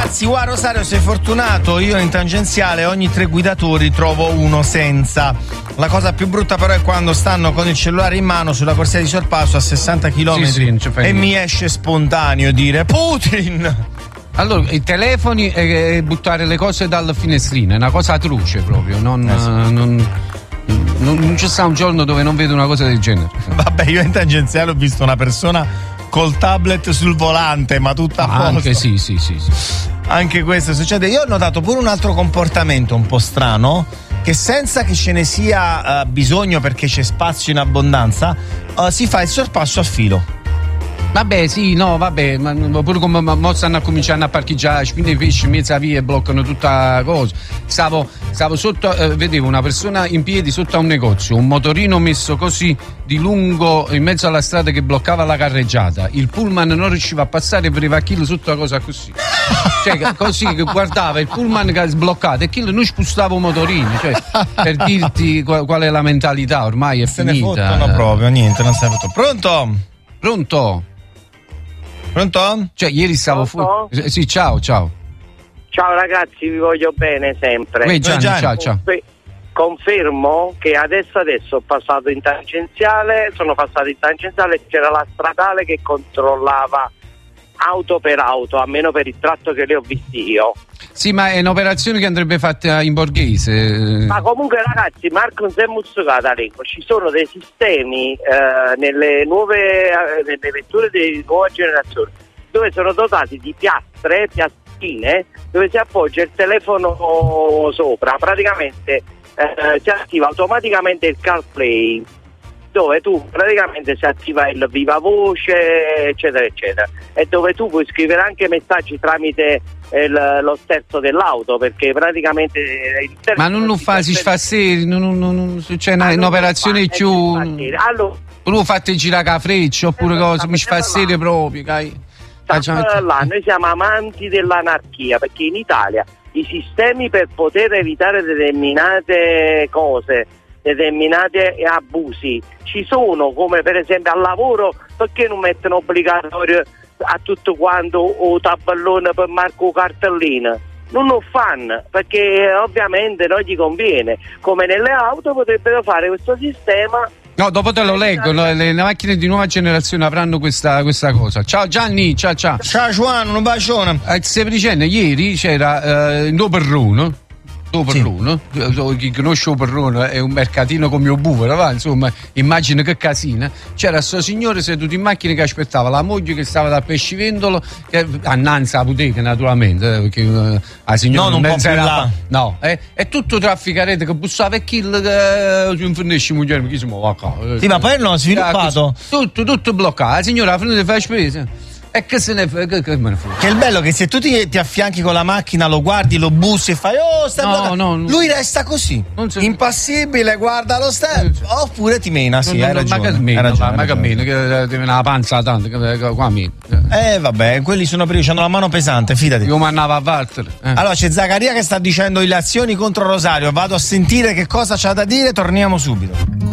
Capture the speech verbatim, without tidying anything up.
ragazzi, qua Rosario sei fortunato, io in tangenziale ogni tre guidatori trovo uno senza. La cosa più brutta però è quando stanno con il cellulare in mano sulla corsia di sorpasso a sessanta chilometri sì, sì, e mi esce spontaneo dire Putin. Allora, i telefoni e, e buttare le cose dal finestrino è una cosa atroce proprio, non, eh sì. non, non, non c'è stato un giorno dove non vedo una cosa del genere. Vabbè, io in tangenziale ho visto una persona col tablet sul volante, ma tutta a posto. Anche sì, sì, sì, sì. Anche questo succede. Io ho notato pure un altro comportamento un po' strano, che senza che ce ne sia uh, bisogno perché c'è spazio in abbondanza, uh, si fa il sorpasso a filo. Vabbè, sì, no, vabbè, ma pure come mo stanno cominciando a parcheggiare spine pesci in mezzo a via e bloccano tutta la cosa. Stavo, stavo sotto, eh, vedevo una persona in piedi sotto a un negozio, un motorino messo così di lungo in mezzo alla strada che bloccava la carreggiata. Il pullman non riusciva a passare e vedeva Achille sotto la cosa così. Cioè, così che guardava il pullman che è sbloccato e Achille non spostava un motorino. Cioè, per dirti qual, qual è la mentalità, ormai è Se finita. Ne fottono proprio, niente, non sei fatto. Pronto? Pronto? Pronto? Cioè, ieri stavo fuori. Sì, ciao, ciao. Ciao ragazzi, vi voglio bene sempre. Uè, Gianni, Gianni. Ciao, ciao. Confermo che adesso adesso ho passato in tangenziale, sono passato in tangenziale e c'era la stradale che controllava auto per auto, almeno per il tratto che le ho visti io. Sì, ma è un'operazione che andrebbe fatta in borghese. Ma comunque ragazzi, Marco non si è mussucata l'eco, ci sono dei sistemi eh, nelle nuove eh, nelle vetture di nuova generazione dove sono dotati di piastre, piastrine, dove si appoggia il telefono sopra, praticamente eh, si attiva automaticamente il CarPlay, dove tu praticamente si attiva il viva voce eccetera eccetera, e dove tu puoi scrivere anche messaggi tramite il, lo sterzo dell'auto, perché praticamente il ma non lo fa, si fa serio, non, non, non, c'è una, ah, un'operazione fa, più allora tu fate girare la freccia oppure esatto, cosa, mi fa serio proprio dai. Là, noi siamo amanti dell'anarchia, perché in Italia i sistemi per poter evitare determinate cose, determinati abusi ci sono, come per esempio al lavoro, perché non mettono obbligatorio a tutto quanto o tabellone per marco cartellina? Non lo fanno perché ovviamente non gli conviene, come nelle auto potrebbero fare questo sistema. No, dopo te lo leggo, no, le, le macchine di nuova generazione avranno questa, questa cosa. Ciao Gianni, ciao ciao. Ciao Giovanni, un bacione. Eh, stai dicendo, ieri c'era eh, il Perruno. Perruno, sì. Chi conosce Perruno è un mercatino come il bufalo, va? Insomma, immagino che casina. C'era sto signore seduto in macchina che aspettava la moglie che stava dal pescivendolo, che annanzi alla bottega naturalmente, eh, perché eh, la signora no, non può più là. No, eh, è tutto trafficarete che bussava e chi che non finisce moglie, chi si muove qua. Sì, ma poi non ha sviluppato. Tutto, tutto bloccato. La signora ha finito di fare spese. E che se ne fa? Che, che me ne fa? Che è il bello che se tu ti, ti affianchi con la macchina, lo guardi, lo bussi e fai oh sta no, no, no. Lui resta così so. Impassibile, guarda lo stesso so. Oppure ti mena, sì, no, hai, no, ragione, ma che mena, hai ragione, ma che mena, che ti viene la panza tanto, che, che, qua mena. Eh vabbè, quelli sono pericoli, hanno la mano pesante, fidati. Io mandavo a Walter. Eh. Allora c'è Zaccaria che sta dicendo le azioni contro Rosario, vado a sentire che cosa c'ha da dire, torniamo subito.